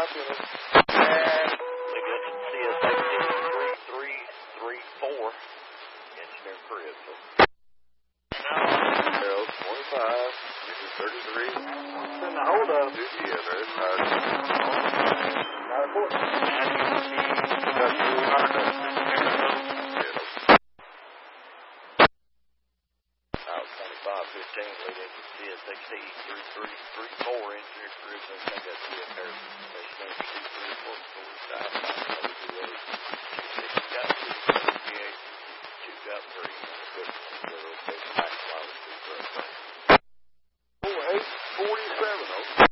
minutes. And we got to CSXD 3334, Engineer Chris. Now, 25, this is 33. In the hold up. Yeah, very tired. Not important. Got you hard up. Out 2515, leading to CSXD 3334, Engineer Chris. I think that's the Harris. Oh, 8:47. Okay.